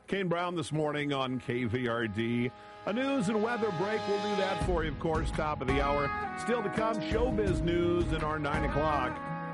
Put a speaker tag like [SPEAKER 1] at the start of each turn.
[SPEAKER 1] Kane Brown this morning on KVRD. A news and weather break. We'll do that for you, of course, top of the hour. Still to come, showbiz news in our 9 o'clock.